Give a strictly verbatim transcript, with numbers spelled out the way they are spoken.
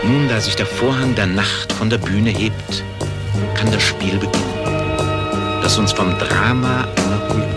Nun, da sich der Vorhang der Nacht von der Bühne hebt, kann das Spiel beginnen, das uns vom Drama einer